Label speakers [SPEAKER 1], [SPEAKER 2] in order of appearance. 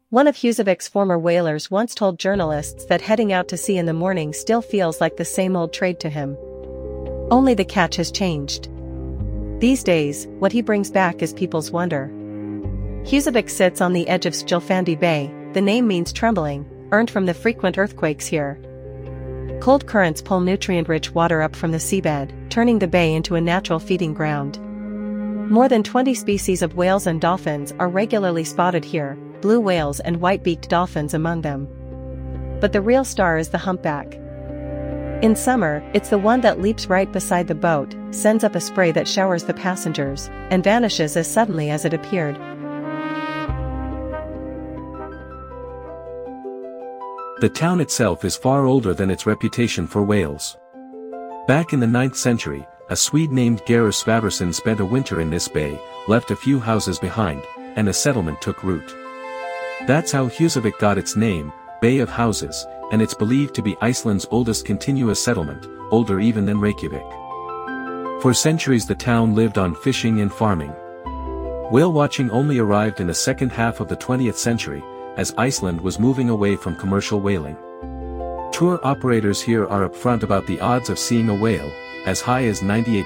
[SPEAKER 1] One of Húsavík's former whalers once told journalists that heading out to sea in the morning still feels like the same old trade to him. Only the catch has changed. These days, what he brings back is people's wonder. Húsavík sits on the edge of Skjolfandi Bay. The name means trembling, earned from the frequent earthquakes here. Cold currents pull nutrient-rich water up from the seabed, turning the bay into a natural feeding ground. More than 20 species of whales and dolphins are regularly spotted here, blue whales and white-beaked dolphins among them. But the real star is the humpback. In summer, it's the one that leaps right beside the boat, sends up a spray that showers the passengers, and vanishes as suddenly as it appeared.
[SPEAKER 2] The town itself is far older than its reputation for whales. Back in the 9th century, a Swede named Geir Svaberson spent a winter in this bay, left a few houses behind, and a settlement took root. That's how Húsavík got its name, Bay of Houses, and it's believed to be Iceland's oldest continuous settlement, older even than Reykjavik. For centuries the town lived on fishing and farming. Whale watching only arrived in the second half of the 20th century, as Iceland was moving away from commercial whaling. Tour operators here are upfront about the odds of seeing a whale, as high as 98%.